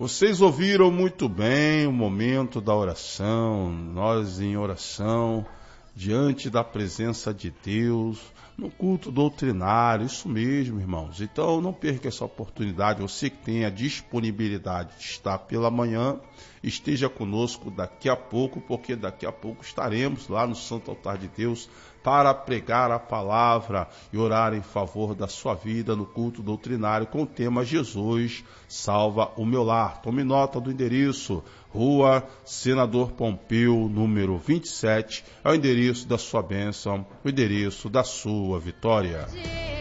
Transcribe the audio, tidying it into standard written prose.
Vocês ouviram muito bem o momento da oração, nós em oração, diante da presença de Deus, no culto doutrinário, isso mesmo, irmãos. Então não perca essa oportunidade, você que tem a disponibilidade de estar pela manhã, esteja conosco daqui a pouco, porque daqui a pouco estaremos lá no Santo Altar de Deus para pregar a palavra e orar em favor da sua vida no culto doutrinário com o tema Jesus salva o meu lar. Tome nota do endereço, Rua Senador Pompeu, número 27, é o endereço da sua bênção, o endereço da sua vitória.